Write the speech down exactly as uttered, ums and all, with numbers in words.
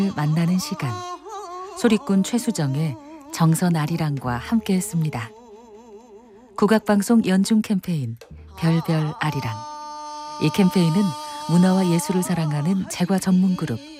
만나는 시간. 소리꾼 최수정의 정선 아리랑과 함께했습니다. 국악방송 연중 캠페인 별별 아리랑. 이 캠페인은 문화와 예술을 사랑하는 제과 전문 그룹